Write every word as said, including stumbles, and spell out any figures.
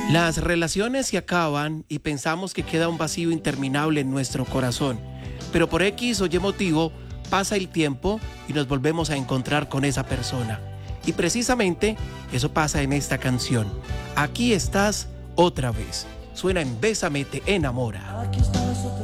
Las relaciones se acaban y pensamos que queda un vacío interminable en nuestro corazón, pero por X o Y motivo pasa el tiempo y nos volvemos a encontrar con esa persona. Y precisamente eso pasa en esta canción. Aquí estás otra vez. Suena en Bésame te enamora. Aquí estás otra